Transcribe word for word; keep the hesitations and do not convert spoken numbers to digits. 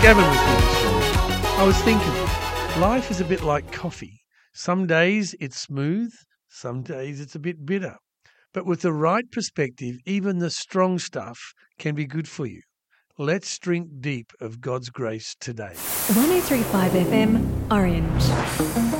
Gavin with you this morning. I was thinking, life is a bit like coffee. Some days it's smooth, some days it's a bit bitter. But with the right perspective, even the strong stuff can be good for you. Let's drink deep of God's grace today. one oh three point five F M, Orange.